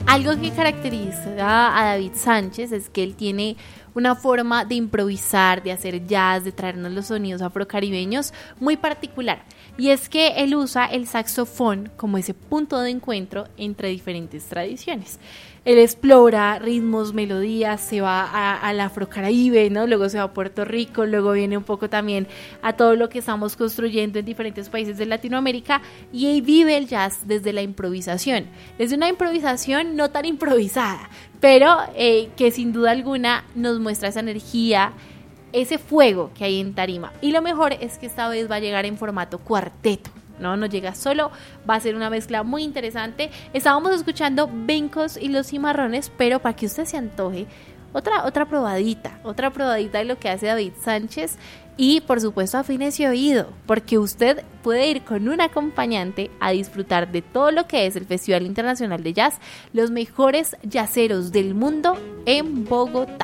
Algo que caracteriza a David Sánchez es que él tiene una forma de improvisar, de hacer jazz, de traernos los sonidos afrocaribeños muy particular. Y es que él usa el saxofón como ese punto de encuentro entre diferentes tradiciones. Él explora ritmos, melodías, se va al afrocaribe, ¿no? Luego se va a Puerto Rico, luego viene un poco también a todo lo que estamos construyendo en diferentes países de Latinoamérica, y ahí vive el jazz desde la improvisación. Desde una improvisación no tan improvisada, pero que sin duda alguna nos muestra esa energía, ese fuego que hay en tarima. Y lo mejor es que esta vez va a llegar en formato cuarteto. No llega solo, va a ser una mezcla muy interesante. Estábamos escuchando Bencos y los Cimarrones, pero para que usted se antoje, otra probadita de lo que hace David Sánchez. Y por supuesto afine ese oído, porque usted puede ir con un acompañante a disfrutar de todo lo que es el Festival Internacional de Jazz, los mejores jazzeros del mundo en Bogotá.